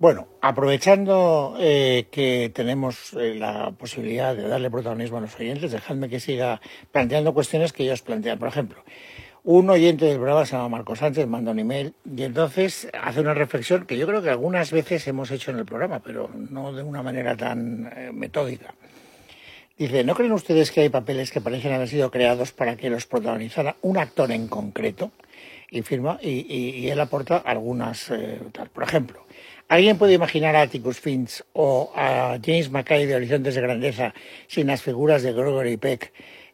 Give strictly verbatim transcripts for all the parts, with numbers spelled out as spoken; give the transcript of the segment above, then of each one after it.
Bueno, aprovechando eh, que tenemos eh, la posibilidad de darle protagonismo a los oyentes, dejadme que siga planteando cuestiones que ellos plantean. Por ejemplo, un oyente del programa se llama Marco Sánchez, manda un email y entonces hace una reflexión que yo creo que algunas veces hemos hecho en el programa, pero no de una manera tan eh, metódica. Dice, ¿no creen ustedes que hay papeles que parecen haber sido creados para que los protagonizara un actor en concreto? Y firma, y, y, y él aporta algunas, eh, tal. Por ejemplo, ¿alguien puede imaginar a Atticus Finch o a James Mackay de Horizontes de Grandeza sin las figuras de Gregory Peck,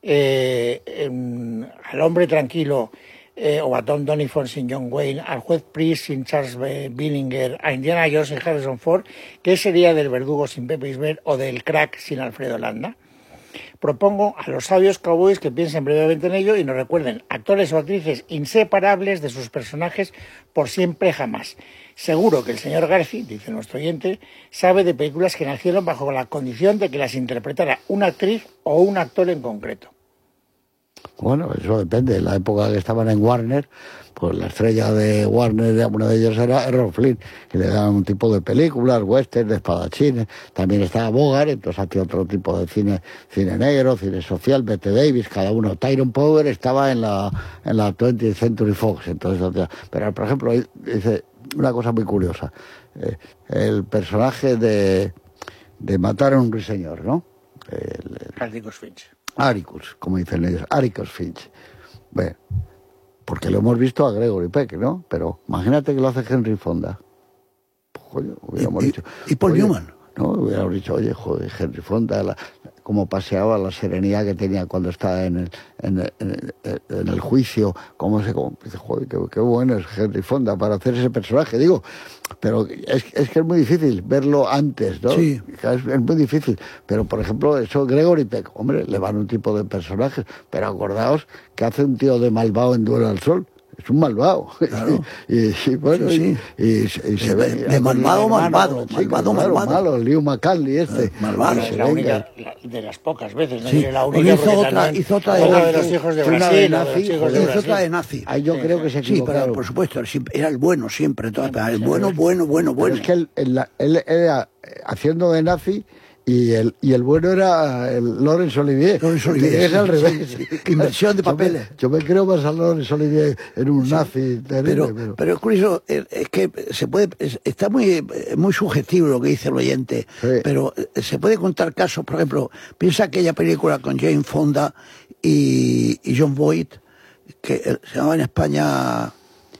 eh, eh, al hombre tranquilo eh, o a Tom Doniphan sin John Wayne, al juez Priest sin Charles Billinger, a Indiana Jones sin Harrison Ford? ¿Qué sería del verdugo sin Pepe Isbert o del crack sin Alfredo Landa? Propongo a los sabios cowboys que piensen brevemente en ello y nos recuerden actores o actrices inseparables de sus personajes por siempre jamás. Seguro que el señor Garci, dice nuestro oyente, sabe de películas que nacieron bajo la condición de que las interpretara una actriz o un actor en concreto. Bueno, eso depende. En la época que estaban en Warner, pues la estrella de Warner, uno de ellos era Errol Flynn, y le daban un tipo de películas, western, de espadachines. También estaba Bogart, entonces hacía otro tipo de cine, cine negro, cine social, Bette Davis, cada uno. Tyrone Power estaba en la en la twentieth Century Fox, entonces hacía. Pero, por ejemplo, dice una cosa muy curiosa. Eh, el personaje de, de Matar a un ruiseñor, ¿no? Atticus Finch. Atticus, como dicen ellos, Atticus Finch. Bueno, porque lo hemos visto a Gregory Peck, ¿no? Pero imagínate que lo hace Henry Fonda. Pues, joder, hubiéramos y, dicho... Y Paul oye, Newman. No, hubiéramos dicho, oye, joder, Henry Fonda, la, cómo paseaba, la serenidad que tenía cuando estaba en el, en el, en el, en el juicio, cómo se... Cómo, dice, joder, qué, qué bueno es Henry Fonda para hacer ese personaje, digo... Pero es, es que es muy difícil verlo antes, ¿no? Sí. Es, es muy difícil. Pero, por ejemplo, eso, Gregory Peck, hombre, le van un tipo de personajes. Pero acordaos que hace un tío de malvado en Duelo al Sol. Es un malvado. Claro. y, y, bueno, sí, sí. Y, y, y se de, ve... De, de malvado, malvado. Sí, Malvado, claro, malvado. malo, Liu McCartney este. Eh, malvado. Es la única, la, de las pocas veces, ¿no? Sí. La única hizo otra, hizo otra de, otra de nazi, los hijos de una Brasil, de la de nazi, los hijos joder, de hizo Brasil. otra de nazi. Ahí yo Sí, creo que se Sí, equivocaron. pero por supuesto, era el bueno siempre. Todo, el bueno, bueno, bueno, Pero bueno. es que él, él, él era haciendo de nazi y el, y el bueno era el Laurence Olivier. Laurence Olivier, Es al sí, revés. sí, sí. Inversión de papeles. Yo me, yo me creo más a Laurence Olivier en un sí, nazi terrible. Pero, pero... pero es curioso, es que se puede, está muy, muy subjetivo lo que dice el oyente, sí. Pero se puede contar casos, por ejemplo, piensa aquella película con Jane Fonda y, y John Boyd, que se llamaba en España...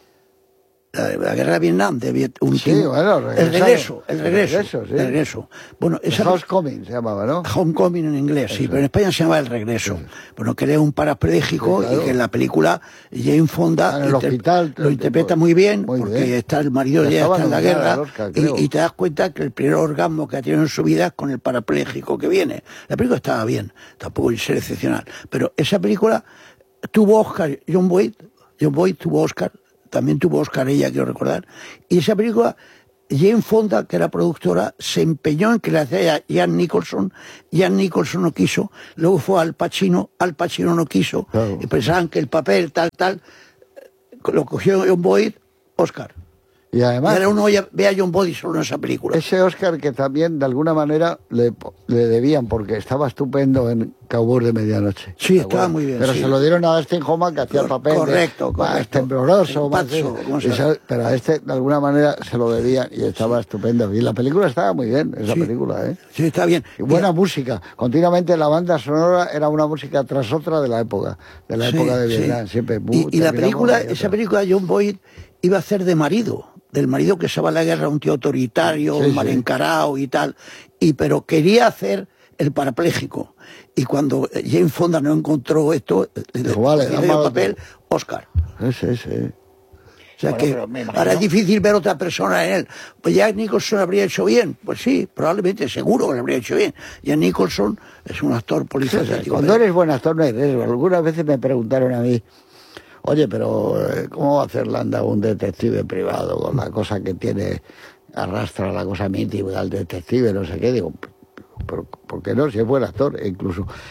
La, la guerra de Vietnam, de Viet, un sí, tipo, bueno, el regreso, el regreso, el regreso, sí. el regreso. Bueno, esa, Homecoming se llamaba, ¿no? Homecoming en inglés, sí, eso. Pero en España se llama El Regreso. Sí. Bueno, que era un parapléjico sí, claro. Y que en la película Jane Fonda en el inter hospital, lo interpreta muy bien, muy porque bien. Está el marido ya, ya está en la guerra Oscar, y, y te das cuenta que el primer orgasmo que ha tenido en su vida es con el parapléjico que viene. La película estaba bien, tampoco es excepcional, pero esa película tuvo Oscar, John Boyd, John Boyd tuvo Oscar. También tuvo Oscar ella, quiero recordar. Y esa película, Jane Fonda, que era productora, se empeñó en que la hacía Jan Nicholson. Jan Nicholson no quiso. Luego fue Al Pacino. Al Pacino no quiso. Claro. Y pensaban que el papel, tal, tal. Lo cogió John Boyd, Oscar. Y además... Y ahora uno ve a John Boyd solo en esa película. Ese Oscar que también, de alguna manera, le, le debían, porque estaba estupendo en Cowboys de Medianoche. Sí, estaba muy bien. Pero sí. Se lo dieron a Dustin Hoffman, que hacía el papel correcto, de, correcto. más tembloroso, más Pacho, ese, pero a este, de alguna manera, se lo debían y estaba sí. estupendo. Y la película estaba muy bien, esa sí. película, ¿eh? Sí, está bien. Y buena Mira. música. Continuamente la banda sonora era una música tras otra de la época, de la sí, época de Vietnam. Sí. Siempre. Y, y la película, esa película, John Boyd iba a hacer de marido. Del marido que se va a la guerra, un tío autoritario, sí, mal sí. encarado y tal, y pero quería hacer el parapléjico. Y cuando Jane Fonda no encontró esto, dijo, vale, le dio el papel, Oscar. Sí, sí. O sea bueno, que ahora es difícil ver otra persona en él. Pues Jack Nicholson lo habría hecho bien. Pues sí, probablemente, seguro que lo habría hecho bien. Jack Nicholson es un actor polifacético. Sí, cuando eres buen actor no hay riesgo. Algunas veces me preguntaron a mí, oye, pero ¿cómo va a hacer Landa un detective privado con la cosa que tiene, arrastra la cosa mítica al detective, no sé qué? Digo, ¿por, por qué no? Si es buen actor, e incluso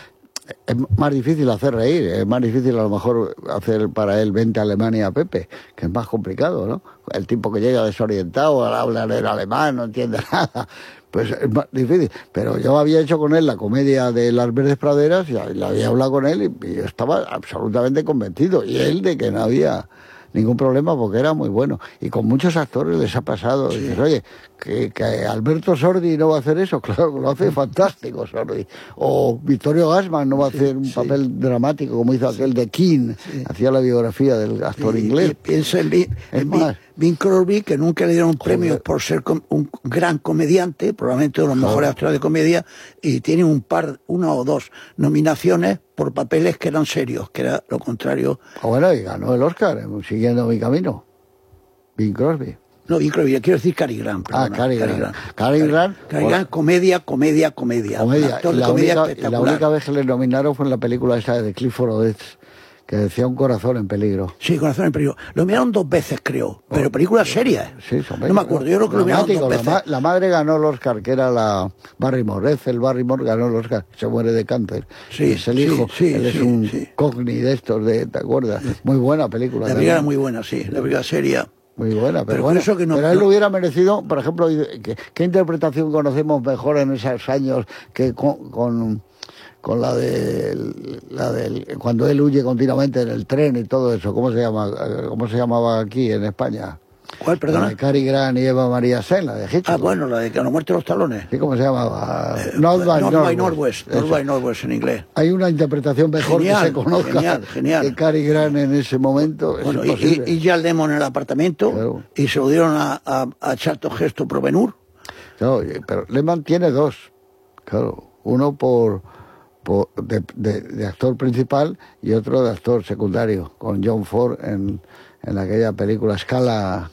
es más difícil hacer reír, es más difícil a lo mejor hacer para él Vente a Alemania, Pepe, que es más complicado, ¿no? El tipo que llega desorientado, habla en alemán, no entiende nada, pues es más difícil. Pero yo había hecho con él la comedia de Las Verdes Praderas y le había hablado con él y, y yo estaba absolutamente convencido, y él de que no había ningún problema porque era muy bueno. Y con muchos actores les ha pasado. Sí. Dices, oye, que, que Alberto Sordi no va a hacer eso. Claro, lo hace fantástico Sordi. O Vittorio Gassman no va a hacer un sí. papel dramático como hizo aquel de King. Sí. Hacía la biografía del actor sí. inglés. Piensa en, Bing, en Bing, Bing Crosby, que nunca le dieron premios por ser un gran comediante, probablemente uno de los Joder. mejores actores de comedia, y tiene un par, una o dos nominaciones por papeles que eran serios, que era lo contrario. Ah, bueno, y ganó el Oscar, siguiendo mi camino. Bing Crosby. No, Bing Crosby, quiero decir Cary Grant. Perdona, ah, Cary Grant. Grant. Cary Grant. Cary Grant, comedia, comedia, comedia. comedia. Actor de la, comedia única, espectacular. La única vez que le nominaron fue en la película esa de Clifford Odets, que decía Un corazón en peligro. Sí, Corazón en peligro. Lo miraron dos veces, creo, pero oh, películas serias. Sí, son no me acuerdo, yo creo que lo miraron dos veces. La, ma la madre ganó el Oscar, que era la Barrymore. Ethel Barrymore ganó el Oscar, se muere de cáncer. Sí, es el hijo, sí, sí, él es sí, un sí. cogni de estos, de, ¿te acuerdas? Sí. Muy buena película. La película era muy buena, sí, la película seria. Muy buena, pero, pero bueno, eso que no, pero él no... hubiera merecido, por ejemplo, ¿qué, qué interpretación conocemos mejor en esos años que con... con con la de la del cuando él huye continuamente en el tren y todo eso? ¿Cómo se llama? ¿Cómo se llamaba aquí en España? ¿Cuál, perdona? La de Cary Grant y Eva María Sen, la de Hitchcock. Ah, bueno, la de que no muerte los talones. ¿Sí? ¿Cómo se llamaba? Eh, North by North by Northwest. North by Northwest en inglés. Hay una interpretación mejor genial, que se conozca genial, genial. que Cary Grant en ese momento. Bueno, es y, y, y Jack Lemmon en el apartamento, claro. Y se lo dieron a, a, a Charlton Heston por Ben-Hur. No, pero Lemmon tiene dos, claro, uno por De, de, de actor principal y otro de actor secundario, con John Ford en, en aquella película Scala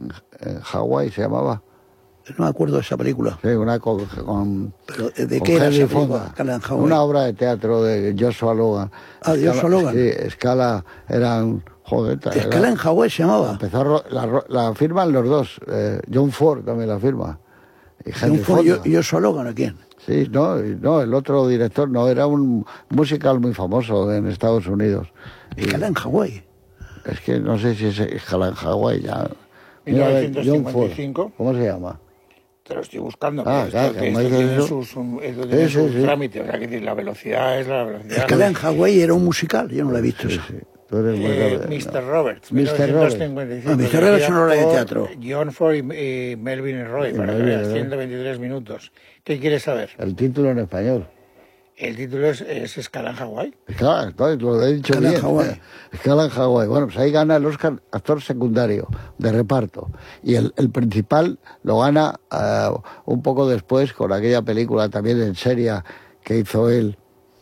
en Hawái, se llamaba. No me acuerdo de esa película. Sí, una con... con ¿Pero de qué era esa película? Una obra de teatro de Joshua Logan. Ah, Scala, Joshua Logan. Sí, Scala eran... Joder, Scala era, en Hawái se llamaba. Empezó, la, la firman los dos, eh, John Ford también la firma. Y John Ford y Joshua Logan, ¿a quién? Sí, no, no, el otro director no, era un musical muy famoso en Estados Unidos. Escala en Hawái. Es que no sé si es Escala en Hawái ya. Mira, mil novecientos cincuenta y cinco. ¿Cómo se llama? Te lo estoy buscando. Ah, claro, que esto tiene sus, un, esto tiene sí, sus sí, trámites, o sea, que la velocidad es la velocidad. Escala en Hawái era un musical, yo no lo he visto sí, eso. Sí. Tú eres eh, mister Roberts, mister Roberts. No, mister Roberts es una obra de teatro. John Ford y, y Melvin Roy, para que veas, ciento veintitrés minutos. ¿Qué quieres saber? El título en español. El título es, es Escala en Hawái. Claro, lo he dicho Escala bien. En Hawái. Escala en Hawái. Bueno, pues ahí gana el Oscar actor secundario de reparto. Y el, el principal lo gana uh, un poco después con aquella película también en serie que hizo él.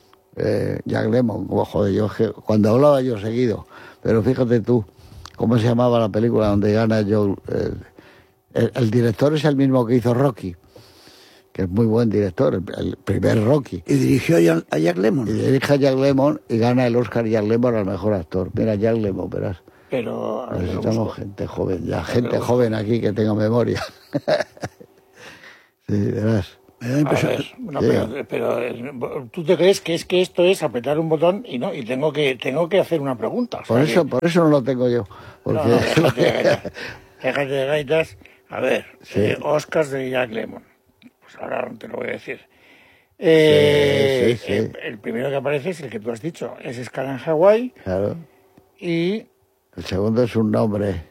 Eh, Jack Lemmon, como joder, yo cuando hablaba yo seguido, pero fíjate tú cómo se llamaba la película donde gana Joe. Eh, el, el director es el mismo que hizo Rocky, que es muy buen director, el, el primer Rocky. Y dirigió a Jack Lemmon. Y dirige a Jack Lemmon y gana el Oscar Jack Lemmon al mejor actor. Mira, Jack Lemmon, verás. Pero necesitamos gente joven, ya gente joven aquí que tenga memoria. Sí, verás. Ver, no, pero, pero tú te crees que es que esto es apretar un botón y no, y tengo que tengo que hacer una pregunta. O sea por eso, que... por eso no lo tengo yo. Porque... No, no, déjate de gaitas. Déjate de gaitas. A ver, sí. eh, Oscars de Jack Lemmon. Pues ahora no te lo voy a decir. Eh, sí, sí, sí. El, el primero que aparece es el que tú has dicho, es Escala en Hawái. Claro. Y el segundo es un nombre.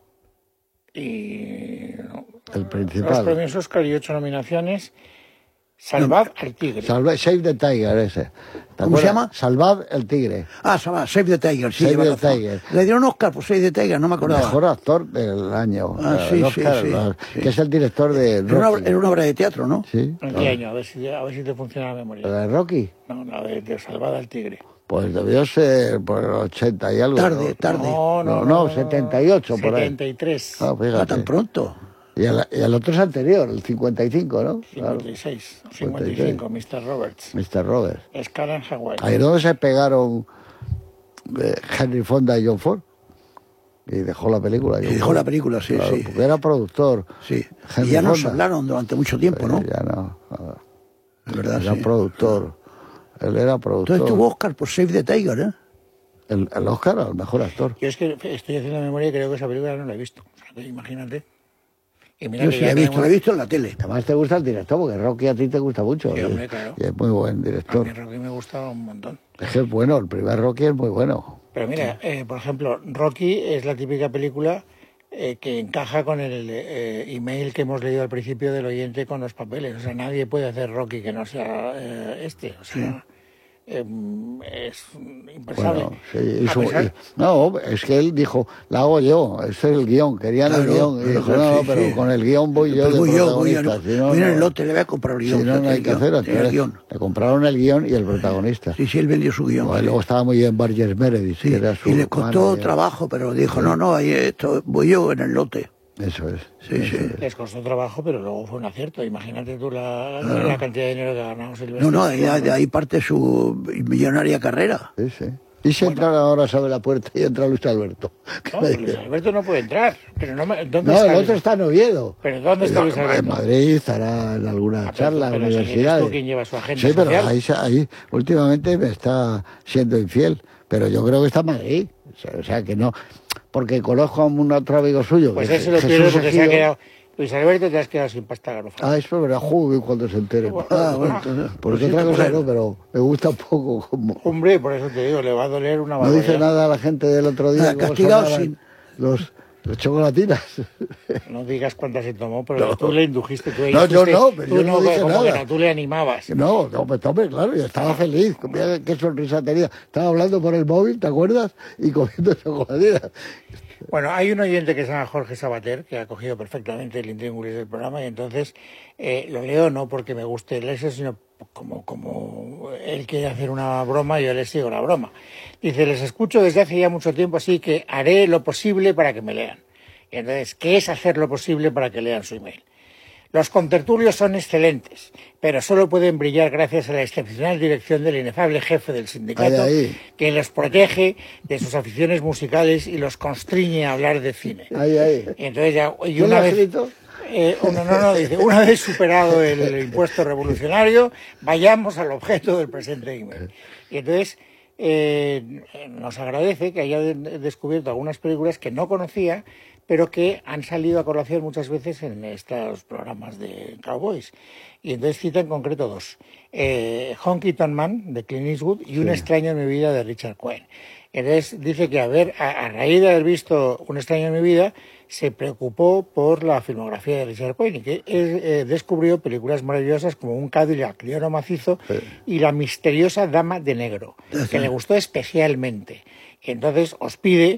Y no, el principal. Los premios Oscar y ocho nominaciones. Salvad no, al tigre. Salva, Save the Tiger, ese. ¿Cómo se llama? Salvad el tigre. Ah, Save the Tiger, sí. Save the Tiger. Le dieron Oscar por Save the Tiger, no me acordaba. Mejor actor del año. Ah, sí, Oscar, sí, la, sí. Que es el director de Era una, era una obra de teatro, ¿no? Sí. ¿En qué año? A ver si, a ver si te funciona la memoria. ¿La de Rocky? No, la de, de Salvad al tigre. Pues debió ser por el ochenta y algo. Tarde, ¿no? tarde. No, no, no, no setenta y ocho por ahí. setenta y tres. Ah, fíjate. Ah, tan pronto. Y el, y el otro es anterior, el cincuenta y cinco, ¿no? cincuenta y seis, claro. cincuenta y cinco, mister Roberts. mister Roberts. Escala en Hawái. Ahí donde se pegaron eh, Henry Fonda y John Ford. Y dejó la película. Y dejó Ford. la película, sí, claro, sí. Porque era productor. Sí. Henry y ya nos Fonda. hablaron durante mucho tiempo, ¿no? Eh, ya no. no. Es verdad, era sí. productor. Él era productor. Entonces tuvo Oscar por Save the Tiger, ¿eh? El, el Oscar al mejor actor. Yo es que estoy haciendo memoria y creo que esa película no la he visto. O sea, imagínate. Y mira Yo sí la he visto, tenemos... la he visto en la tele. Además te gusta el director, porque Rocky a ti te gusta mucho. Sí, hombre, claro. Y es muy buen director. A mí Rocky me gusta un montón. Es que es bueno, el primer Rocky es muy bueno. Pero mira, eh, por ejemplo, Rocky es la típica película eh, que encaja con el eh, email que hemos leído al principio del oyente con los papeles. O sea, nadie puede hacer Rocky que no sea eh, este. O sea... Sí. Eh, es impensable. Bueno, sí, eso, pesar... No, es que él dijo, la hago yo, ese es el guión, querían claro, el guión. Y dijo, no, no, sí, pero sí. con el guión voy yo. Voy de yo, voy yo. Si no, Mira no, el lote, le voy a comprar el guión. Si no, no hay que hacer. Entonces, le compraron el guión y el protagonista. Sí, sí, él vendió su guión. Bueno, luego estaba muy bien Burgess Meredith. Sí, que era su y le costó manager. trabajo, pero dijo, sí. no, no, ahí esto, voy yo en el lote. Eso es. Sí, eso sí. Es. Les costó trabajo, pero luego fue un acierto. Imagínate tú la, no, la cantidad de dinero que ganamos Silvestre. No, no, de ahí, ahí parte su millonaria carrera. Sí, sí. Y si bueno. entra ahora sobre la puerta y entra Luis Alberto. No, Luis Alberto no puede entrar. Pero no, ¿dónde no está el otro está en Oviedo. ¿Pero dónde está Luis Alberto? En Madrid, estará en alguna ah, charla, en la universidad. ¿Quién lleva su agenda Sí, pero social? ahí, ahí últimamente me está siendo infiel. Pero yo creo que está en Madrid. O sea, que no... Porque conozco a un otro amigo suyo. Pues eso lo quiero porque se ha quedado... Luis Alberto, te has quedado sin pasta garofada. Ah, eso era joven cuando se entere. Ah, bueno, entonces, porque otra cosa no, pero me gusta un poco como... Hombre, por eso te digo, le va a doler una barbaridad. No dice nada a la gente del otro día. Ah, castigado sin... Los... Los chocolatinas. No digas cuántas se tomó, pero no. tú le indujiste. Tú no, yo no, pero tú yo no, no dije como nada. Que no, tú le animabas. No, no, pues hombre, claro, yo estaba feliz. Mira qué sonrisa tenía. Estaba hablando por el móvil, ¿te acuerdas? Y comiendo chocolatinas. Bueno, hay un oyente que se llama Jorge Sabater, que ha cogido perfectamente el intríngulis del programa, y entonces eh, lo leo no porque me guste leerse, sino como, como él quiere hacer una broma, yo le sigo la broma. Dice, les escucho desde hace ya mucho tiempo, así que haré lo posible para que me lean. Y entonces, ¿qué es hacer lo posible para que lean su email? Los contertulios son excelentes, pero solo pueden brillar gracias a la excepcional dirección del inefable jefe del sindicato, ahí, ahí. que los protege de sus aficiones musicales y los constriñe a hablar de cine. Ahí, ahí. Y entonces ya, y una vez... Eh, no, no, no, dice, una vez superado el, el impuesto revolucionario, vayamos al objeto del presente email. Y entonces eh, nos agradece que haya de, descubierto algunas películas que no conocía, pero que han salido a colación muchas veces en estos programas de Cowboys. Y entonces cita en concreto dos. Eh, Honky Tonk Man, de Clint Eastwood, y sí. Un extraño en mi vida, de Richard Cohen. Entonces dice que a, ver, a, a raíz de haber visto Un extraño en mi vida, se preocupó por la filmografía de Richard Cohen y que eh, descubrió películas maravillosas como Un Cadillac de oro macizo sí. y La misteriosa dama de negro, sí. que le gustó especialmente. Y entonces os pide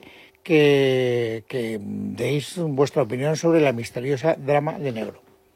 que, que deis vuestra opinión sobre La misteriosa dama de negro.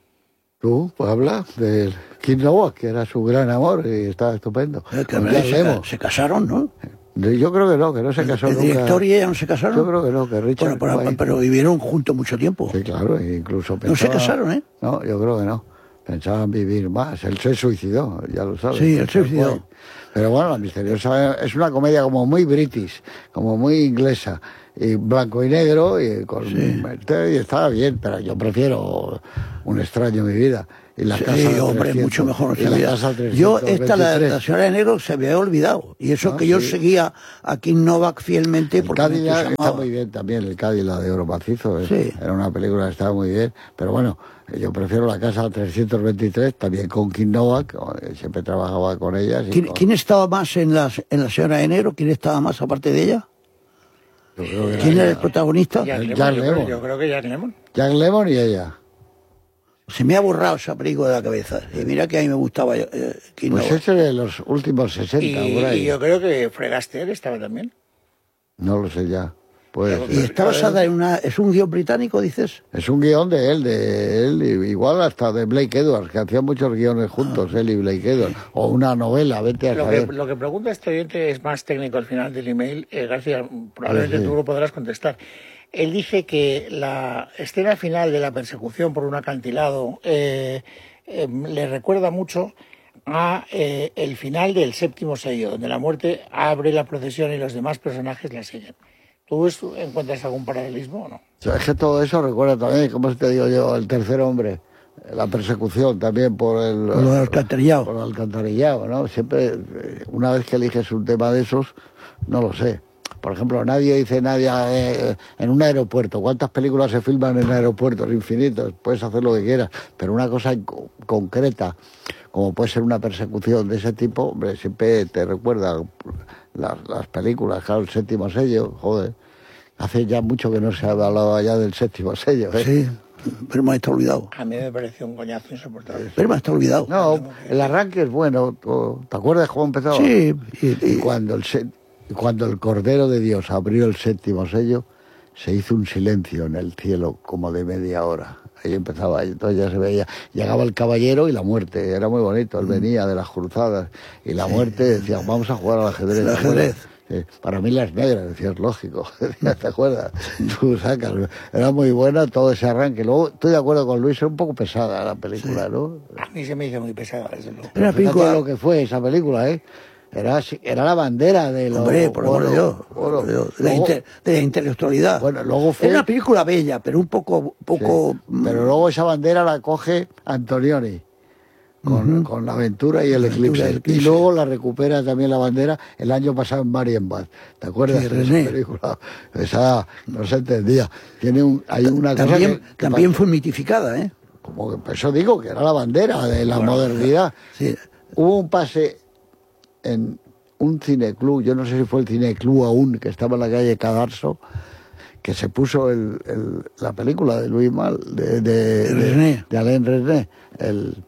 Tú, pues habla de Kim Novak, que era su gran amor y estaba estupendo. Eh, que se, se casaron, ¿no? Yo creo que no, que no se casó ¿El nunca. ¿El director y ella no se casaron? Yo creo que no, que Richard... Bueno, pero, pero vivieron juntos mucho tiempo. Sí, claro, incluso pensaba... ¿No se casaron, eh? No, yo creo que no. Pensaban vivir más. Él se suicidó, ya lo sabes. Sí, él se suicidó. Pero bueno, La misteriosa es una comedia como muy british, como muy inglesa, y blanco y negro, y, con, sí. y estaba bien, pero yo prefiero Un extraño en mi vida. Y la sí, casa hombre, trescientos, mucho mejor. La casa yo, esta, la, la señora de negro, se me había olvidado. Y eso no, que yo sí. seguía a Kim Novak fielmente. El porque Cadillac está muy bien también, el Cadillac de oro macizo. Sí. Era una película que estaba muy bien. Pero bueno, yo prefiero La casa trescientos veintitrés, también con Kim Novak. Siempre trabajaba con ella. ¿Quién, con... ¿Quién estaba más en la, en la señora de negro? ¿Quién estaba más aparte de ella? ¿Quién era, era el protagonista? Jack, Jack Lemmon. Lemmon. Yo creo que Jack Lemmon. Jack Lemmon y ella. Se me ha borrado esa película de la cabeza. Y mira que a mí me gustaba. Eh, pues ese de los últimos sesenta, y, por ahí. Y yo creo que Fred Astaire estaba también. No lo sé ya. Pues, y está basada en una... ¿Es un guión británico, dices? Es un guión de él, de él, igual hasta de Blake Edwards, que hacían muchos guiones juntos, ah. él y Blake Edwards. O una novela, vete a lo saber. Que, lo que pregunta este oyente es más técnico al final del email. Eh, García, probablemente sí. tú lo podrás contestar. Él dice que la escena final de la persecución por un acantilado eh, eh, le recuerda mucho a eh, el final del Séptimo Sello, donde la muerte abre la procesión y los demás personajes la siguen. ¿Tú encuentras algún paralelismo o no? Es que todo eso recuerda también, como te digo yo, El tercer hombre. la persecución también por el... Por el alcantarillado. Por el alcantarillado, ¿no? Siempre, una vez que eliges un tema de esos, no lo sé. Por ejemplo, nadie dice nadie eh, en un aeropuerto. ¿Cuántas películas se filman en aeropuertos infinitos? Puedes hacer lo que quieras, pero una cosa co- concreta, como puede ser una persecución de ese tipo, hombre, siempre te recuerda las, las películas, claro, el séptimo sello, joder. Hace ya mucho que no se ha hablado ya del séptimo sello, ¿eh? Sí, pero me está olvidado. A mí me pareció un coñazo insoportable. Pero me está olvidado. No, el arranque es bueno. ¿Te acuerdas cómo empezaba? Sí. Y, y, y cuando el se... cuando el Cordero de Dios abrió el séptimo sello, se hizo un silencio en el cielo como de media hora. Ahí empezaba, entonces ya se veía, llegaba el caballero y la muerte, era muy bonito, él venía de las cruzadas y la muerte decía, vamos a jugar al ajedrez. El ajedrez. Eh, para mí las negras, decías, lógico, ¿te acuerdas? Tú sacas, era muy buena todo ese arranque. Luego, estoy de acuerdo con Luis, era un poco pesada la película, sí. ¿no? A mí se me hizo muy pesada, desde luego. Era película lo que fue esa película, ¿eh? Era, era la bandera de los... Hombre, por lo Dios, oro, de, luego, la inter, de la intelectualidad. Bueno, luego fue... Era una película bella, pero un poco... poco sí, pero luego esa bandera la coge Antonioni. Con, uh-huh. con la aventura y el la eclipse. Aventura, el eclipse. Y luego la recupera también la bandera el año pasado en Marienbad. ¿Te acuerdas sí, de esa película? Esa no se entendía. Tiene un, hay una también, cosa que, que también fue mitificada, ¿eh? Como que, eso digo, que era la bandera de la bueno, modernidad. Sí. Hubo un pase en un cineclub, yo no sé si fue el cineclub aún, que estaba en la calle Cadarso, que se puso el, el, la película de Louis Malle, de, de, de, de Alain Resnais, el...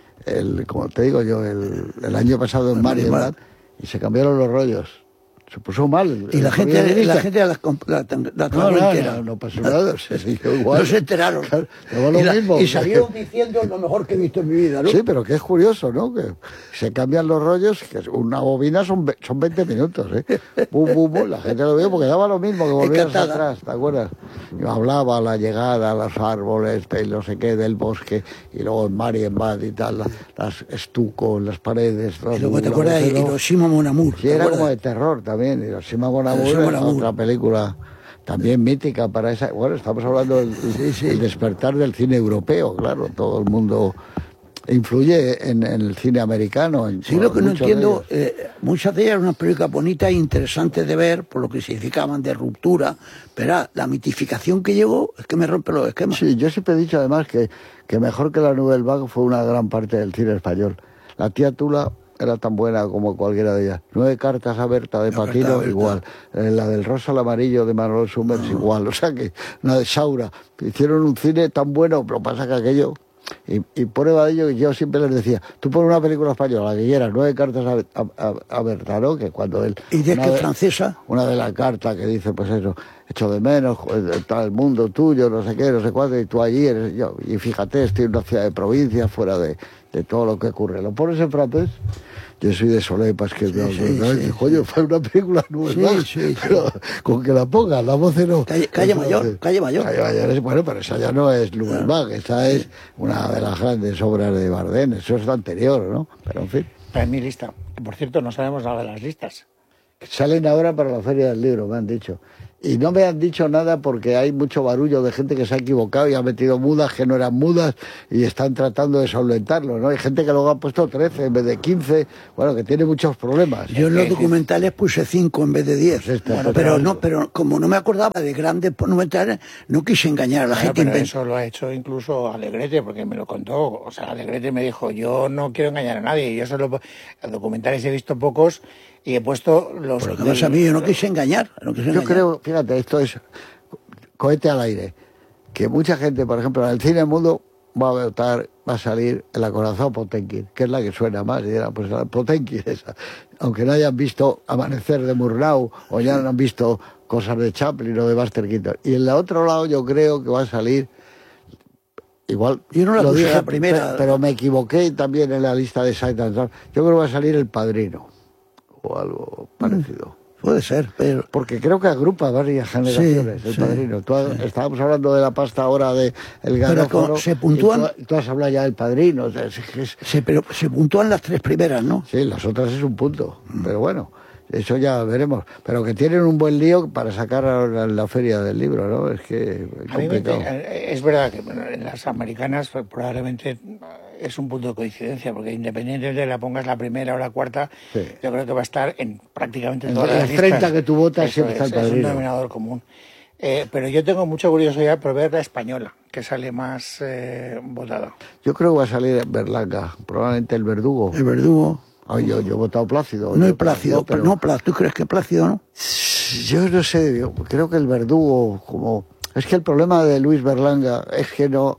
El, como te digo yo, el, el año pasado en Marienbad, y se cambiaron los rollos. Se puso mal. Y la gente, la gente la, la, la no, no, entera. No, no pasó nada. Se siguió igual. No se enteraron. Claro, lo y, la, mismo, y salieron diciendo lo mejor que he visto en mi vida, ¿no? Sí, pero que es curioso, ¿no? Que se cambian los rollos, que una bobina son, son veinte minutos, ¿eh? Bum, bum, bum, la gente lo vio porque daba lo mismo que volvías atrás, ¿te acuerdas? Yo hablaba la llegada, los árboles, y no sé qué, del bosque, y luego en Marienbad y tal, las, las estucos, las paredes. Y luego te acuerdas de Hiroshima Mon Amour. Sí, era como de terror también. Hiroshima Mon Amour es otra película también mítica para esa... Bueno, estamos hablando del sí, sí. el despertar del cine europeo, claro, todo el mundo influye en, en el cine americano. En sí, lo que no entiendo, eh, muchas de ellas eran unas películas bonitas e interesantes de ver, por lo que significaban de ruptura, pero la mitificación que llegó es que me rompe los esquemas. Sí, yo siempre he dicho además que, que mejor que la Nouvelle Vague fue una gran parte del cine español. La tía Tula era tan buena como cualquiera de ellas. Nueve cartas a Berta de no, Patino, Berta. igual. Eh, la del rosa al amarillo de Manuel Summers, no. igual. O sea que, una de Saura. Hicieron un cine tan bueno, pero pasa que aquello... Y, y prueba de ello, yo siempre les decía, tú pones una película española, la que quieras, nueve cartas a, a, a Berta, ¿no? Que cuando él... ¿Y de qué francesa? Una de las cartas que dice, pues eso, echo de menos, está el mundo tuyo, no sé qué, no sé cuánto, y tú allí eres yo. Y fíjate, estoy en una ciudad de provincia, fuera de, de todo lo que ocurre. Lo pones en francés... Yo soy de Solepas, que sí, no, sí, no, sí, coño, fue una película nueva, sí, sí, pero sí. con que la ponga, la voz no... Calle, calle Mayor, Calle Mayor. Calle Mayor es, bueno, pero esa ya no es Nouvelle Vague, esa es una de las grandes obras de Bardem, eso es lo anterior, ¿no? Pero en fin. Está en mi lista. Por cierto, no sabemos nada de las listas. Salen ahora para la Feria del Libro, me han dicho. Y no me han dicho nada porque hay mucho barullo de gente que se ha equivocado y ha metido mudas que no eran mudas y están tratando de solventarlo, ¿no? Hay gente que luego ha puesto trece en vez de quince, bueno, que tiene muchos problemas. Yo en los documentales puse cinco en vez de diez, pues este, bueno, pero no, pero como no me acordaba de grandes documentales, no quise engañar a la bueno, gente. Pero eso lo ha hecho incluso Alegrete, porque me lo contó. O sea, Alegrete me dijo, yo no quiero engañar a nadie, yo solo documentales he visto pocos. Y he puesto los... Pero que a mí, yo no quise engañar. No quise yo engañar. creo, fíjate, esto es cohete al aire, que mucha gente, por ejemplo, en el cine mudo va a votar, va a salir el acorazado Potemkin, que es la que suena más, y dirá, pues la Potemkin esa. Aunque no hayan visto Amanecer de Murnau, o ya no han visto cosas de Chaplin o de Buster Keaton. Y en el otro lado yo creo que va a salir... Igual, yo no la lo dije la primera, pero, pero me equivoqué también en la lista de Sight and Sound. Yo creo que va a salir El Padrino o algo parecido. Puede ser, pero... Porque creo que agrupa varias generaciones, sí, El sí, Padrino. Tú, sí. Estábamos hablando de la pasta ahora de El Garóforo. Se puntúan... Tú, tú has hablado ya del Padrino. O sea, es, es... Sí, pero se puntúan las tres primeras, ¿no? Sí, las otras es un punto. Mm. Pero bueno, Eso ya veremos. Pero que tienen un buen lío para sacar ahora la feria del libro, ¿no? Es que a mí me, es verdad que bueno, en las americanas pues, probablemente es un punto de coincidencia, porque independientemente de la pongas la primera o la cuarta, sí. yo creo que va a estar en prácticamente en todas las listas. treinta que tú votas siempre está el Padrino. Es un denominador común. Eh, pero yo tengo mucha curiosidad por ver la española, que sale más eh, votada. Yo creo que va a salir Berlanga, probablemente El Verdugo. El Verdugo. Ay, yo, yo he votado Plácido. No hay Plácido, pero no, Plácido. ¿Tú crees que Plácido no? Yo no sé, yo creo que El Verdugo, como... Es que el problema de Luis Berlanga es que no...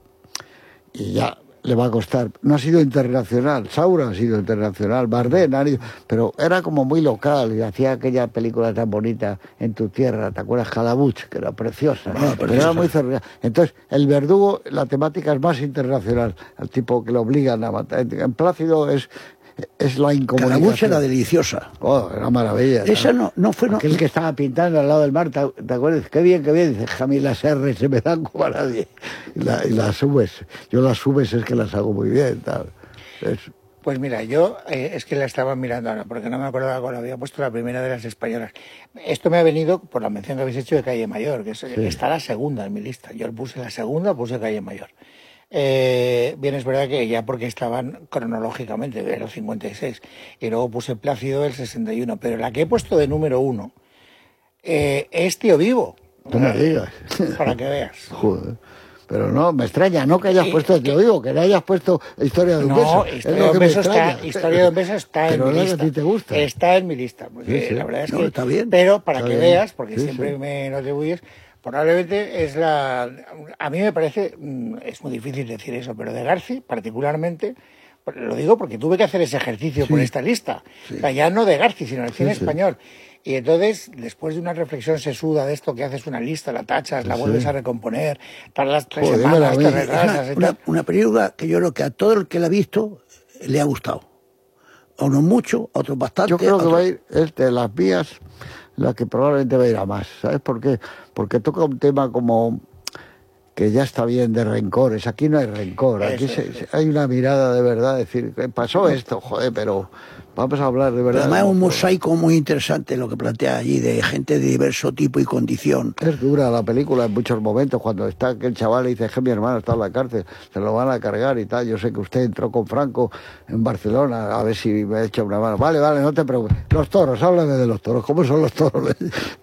Y ya le va a costar. No ha sido internacional. Saura ha sido internacional. Bardem ha ido... Pero era como muy local y hacía aquella película tan bonita En tu tierra. ¿Te acuerdas? Calabuch, que era preciosa. No, pero era muy cerrada. Entonces, El Verdugo, la temática es más internacional. El tipo que lo obligan a matar. En Plácido es... Es la incomunicación. Calabuch era deliciosa. Oh, era maravilla. Esa no, no fue... No... Aquel que estaba pintando al lado del mar, ¿te, te acuerdas? Qué bien, qué bien. Dice, a mí las R se me dan como a nadie. Y, la, y las subes. Yo las subes es que las hago muy bien. Tal. Es... Pues mira, yo eh, es que la estaba mirando ahora, porque no me acordaba cuando había puesto la primera de las españolas. Esto me ha venido por la mención que habéis hecho de Calle Mayor, que es, sí. está la segunda en mi lista. Yo puse la segunda, puse Calle Mayor. Eh, bien, es verdad que ya porque estaban cronológicamente de los cincuenta y seis y luego puse Plácido del sesenta y uno, pero la que he puesto de número uno eh, es Tío Vivo. No me digas. Para que veas. Joder. Pero no, me extraña, no que hayas y, puesto Tío Vivo, que no hayas puesto Historia de un no, beso. Historia de un beso está, Historia de un beso está pero en mi no lista. A ti te gusta. Está en mi lista, porque sí, sí. la verdad es no, que está bien. Pero para está que bien. veas, porque sí, siempre sí. me lo atribuyes, probablemente es la... A mí me parece, es muy difícil decir eso, pero de Garci particularmente, lo digo porque tuve que hacer ese ejercicio sí. por esta lista. Sí. O sea, ya no de Garci, sino el cine sí, español. Sí. Y entonces, después de una reflexión sesuda de esto, que haces una lista, la tachas, la sí. vuelves a recomponer, tardas tres Joder, semanas, te retrasas y una, tal. Una película que yo creo que a todo el que la ha visto le ha gustado. A unos mucho, a otros bastante. Yo creo que otros... va a ir es de las vías la que probablemente va a ir a más. ¿Sabes por qué? Porque toca un tema como que ya está bien de rencores. Aquí no hay rencor, aquí eso, se, eso. hay una mirada de verdad, decir, pasó esto, joder, pero vamos a hablar de verdad. Pero además es un mosaico muy interesante lo que plantea allí, de gente de diverso tipo y condición. Es dura la película en muchos momentos, cuando está aquel chaval y dice que mi hermano está en la cárcel, se lo van a cargar y tal. Yo sé que usted entró con Franco en Barcelona, a ver si me echa una mano. Vale, vale, no te preocupes. Los toros, háblame de los toros. ¿Cómo son los toros?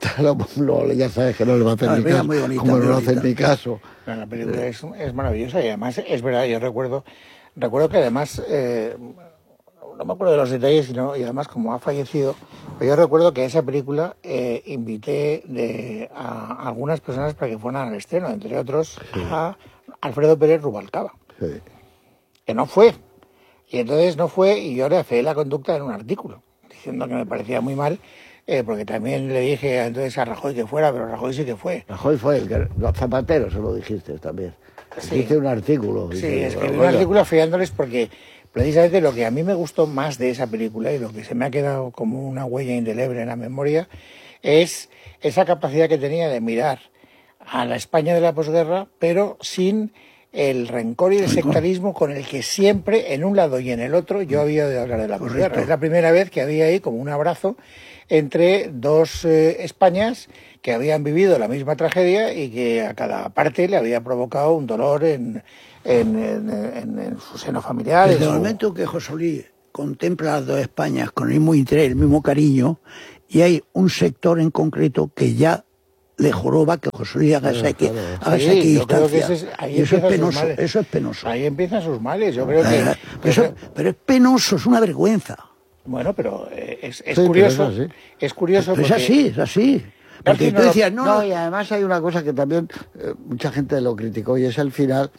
Ya sabes que no le va a hacer no, ni caso. Bonita, como no le bonita. hacen ni caso. No, la película es, es maravillosa y además es verdad, yo recuerdo, recuerdo que además... Eh, no me acuerdo de los detalles, sino, y además como ha fallecido, pero yo recuerdo que a esa película eh, invité de, a algunas personas para que fueran al estreno, entre otros sí. a Alfredo Pérez Rubalcaba, sí. que no fue. Y entonces no fue y yo le afeé la conducta en un artículo, diciendo que me parecía muy mal, eh, porque también le dije entonces a Rajoy que fuera, pero Rajoy sí que fue. Rajoy fue el que... Los Zapateros se lo dijiste también. Sí. Hiciste un artículo. Sí, escribí un artículo afeándoles porque... Precisamente lo que a mí me gustó más de esa película y lo que se me ha quedado como una huella indeleble en la memoria es esa capacidad que tenía de mirar a la España de la posguerra, pero sin el rencor y el sectarismo con el que siempre, en un lado y en el otro, yo había oído hablar de la posguerra. Es la primera vez que había ahí como un abrazo entre dos eh, Españas que habían vivido la misma tragedia y que a cada parte le había provocado un dolor en... En, en, en, en su seno familiar. Desde el su... momento que José Luis contempla las dos Españas con el mismo interés, el mismo cariño, y hay un sector en concreto que ya le joroba que José Luis haga esa sí, equidistancia. Es, y eso es penoso, eso es penoso. Ahí empiezan sus males, yo creo que... Pero, eso, pero es penoso, es una vergüenza. Bueno, pero es, es sí, curioso, pero es, es curioso pero porque... es así, es así. Porque no, tú decías, no, no, no, y además hay una cosa que también eh, mucha gente lo criticó y es el final...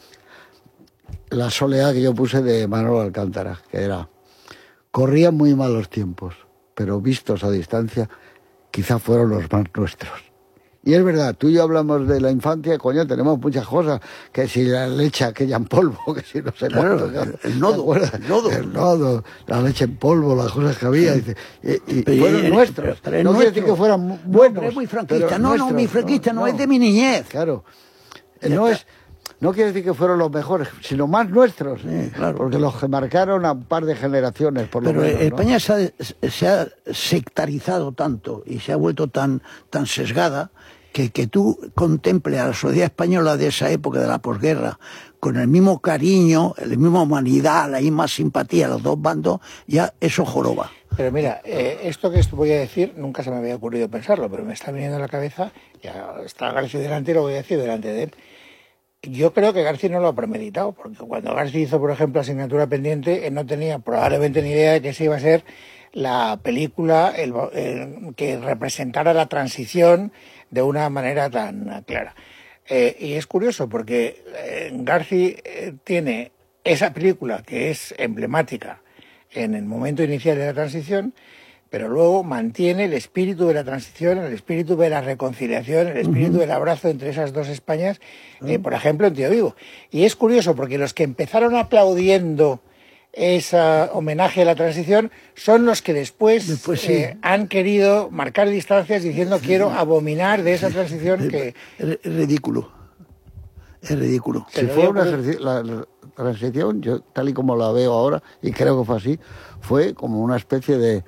La soledad que yo puse de Manolo Alcántara, que era, corrían muy malos tiempos, pero vistos a distancia, quizá fueron los más nuestros. Y es verdad, tú y yo hablamos de la infancia, coño, tenemos muchas cosas, que si la leche aquella en polvo, que si no sé claro, cuánto, el, el nodo, el nodo, el nodo, la leche en polvo, las cosas que había, dice, y, y pero, fueron y, nuestros. Pero, pero no quiere decir que fueran buenos. No, es muy franquista, no, nuestros, no, mi franquista no, no, no es de mi niñez. Claro, no es... no quiere decir que fueron los mejores, sino más nuestros, sí, claro. Porque los que marcaron a un par de generaciones, por lo Pero menos. España ¿no? se, ha, se ha sectarizado tanto y se ha vuelto tan, tan sesgada que, que tú contemples a la sociedad española de esa época de la posguerra con el mismo cariño, la misma humanidad, la misma simpatía a los dos bandos, ya eso joroba. Pero mira, eh, esto que esto voy a decir, nunca se me había ocurrido pensarlo, pero me está viniendo a la cabeza, ya está García delante y lo voy a decir delante de él. Yo creo que García no lo ha premeditado, porque cuando García hizo, por ejemplo, Asignatura Pendiente, él no tenía probablemente ni idea de que esa iba a ser la película el, el, que representara la transición de una manera tan clara. Eh, y es curioso porque eh, García eh, tiene esa película que es emblemática en el momento inicial de la transición, pero luego mantiene el espíritu de la transición, el espíritu de la reconciliación, el espíritu uh-huh. del abrazo entre esas dos Españas, eh, uh-huh. por ejemplo, en Tío Vivo. Y es curioso porque los que empezaron aplaudiendo ese homenaje a la transición son los que después, después sí. eh, han querido marcar distancias diciendo quiero abominar de esa transición que... Es ridículo, es ridículo. Si fue una la, la transición, yo tal y como la veo ahora, y creo que fue así, fue como una especie de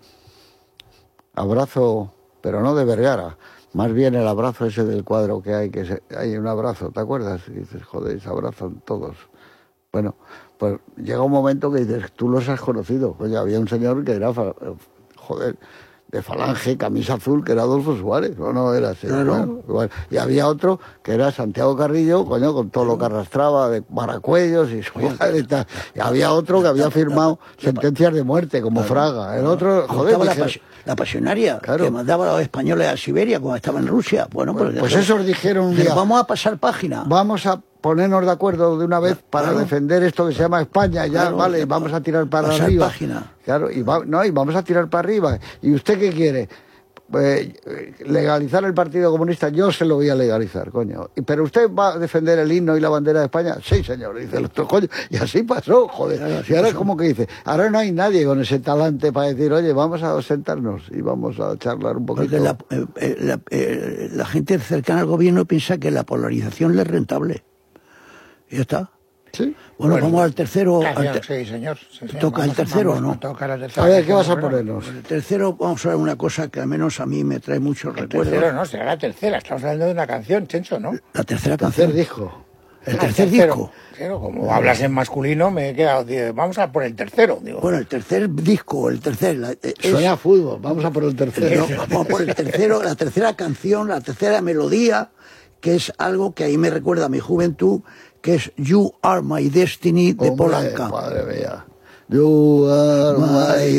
abrazo, pero no de Vergara, más bien el abrazo ese del cuadro que hay, que se, hay un abrazo, ¿te acuerdas? Y dices, joder, se abrazan todos. Bueno, pues llega un momento que dices, tú los has conocido. Oye, había un señor que era, joder, de Falange, camisa azul, que era Adolfo Suárez, ¿o no era así? Claro. Bueno, y había otro que era Santiago Carrillo, coño, con todo lo que arrastraba de Baracuellos y Suárez y tal. Y había otro que había firmado sentencias de muerte, como claro. Fraga. El otro, joder, la, dije, pas la pasionaria, claro. que mandaba a los españoles a Siberia cuando estaba en Rusia. Bueno, pues, pues, pues esos dijeron un día, vamos a pasar página. Vamos a ponernos de acuerdo de una vez para claro. defender esto que se llama España, ya, claro, vale, vamos a tirar para pasar arriba. Página. Claro, y, va, no, y vamos a tirar para arriba. ¿Y usted qué quiere? Pues, legalizar el Partido Comunista, yo se lo voy a legalizar, coño. ¿Pero usted va a defender el himno y la bandera de España? Sí, señor, dice el otro, coño. Y así pasó, joder. Claro, así y ahora es como que dice, ahora no hay nadie con ese talante para decir, oye, vamos a sentarnos y vamos a charlar un poquito. Porque la, eh, la, eh, la gente cercana al gobierno piensa que la polarización le es rentable. Y ya está. ¿Sí? Bueno, bueno, vamos al tercero. Canción, al ter sí, señor. Sí, señor. ¿Toca vamos, el tercero vamos, o no? Toca la tercera. A ver, ¿qué vas a ponernos? El tercero, vamos a ver una cosa que al menos a mí me trae muchos el recuerdos. El tercero no, será la tercera. Estamos hablando de una canción, Chencho, ¿no? La tercera el canción. Tercer disco. El ah, tercer el disco. Claro, como hablas en masculino, me he quedado. Digo, vamos a por el tercero. Digo. Bueno, el tercer disco, el tercer. La, es, Suena a fútbol, vamos a por el tercero. No, vamos por el tercero, la tercera canción, la tercera melodía, que es algo que ahí me recuerda a mi juventud, que es You Are My Destiny de Hombre, Polanca. Madre mía. You are my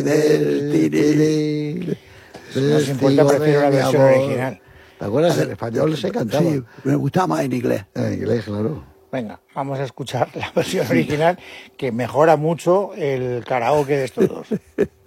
destiny. Si no os importa, prefiero la versión original. ¿Te acuerdas? En español se cantaba. Sí, me gustaba más en inglés. En inglés, claro. Venga, vamos a escuchar la versión original, que mejora mucho el karaoke de estos dos.